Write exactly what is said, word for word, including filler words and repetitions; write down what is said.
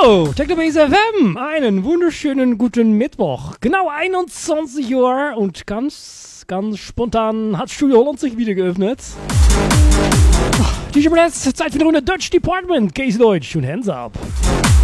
Hallo, Technobase F M, einen wunderschönen guten Mittwoch. Genau einundzwanzig Uhr und ganz, ganz spontan hat Studio Holland sich wieder geöffnet. T-Shirt Zeit für eine Runde Dutch Department, Case Deutsch und Hands Up.